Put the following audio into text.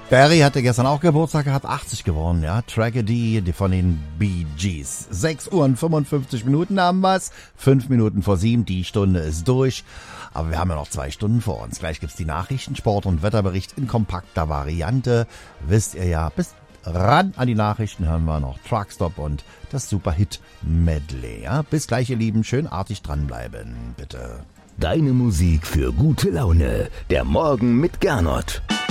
Barry hatte gestern auch Geburtstag gehabt, 80 geworden, ja. Tragedy von den Bee Gees. 6 Uhr und 55 Minuten haben wir's. 5 Minuten vor 7, die Stunde ist durch. Aber wir haben ja noch 2 Stunden vor uns. Gleich gibt's die Nachrichten, Sport und Wetterbericht in kompakter Variante. Wisst ihr ja, bis ran an die Nachrichten hören wir noch Truckstop und das Superhit-Medley, ja. Bis gleich, ihr Lieben, schön artig dranbleiben, bitte. Deine Musik für gute Laune. Der Morgen mit Gernot.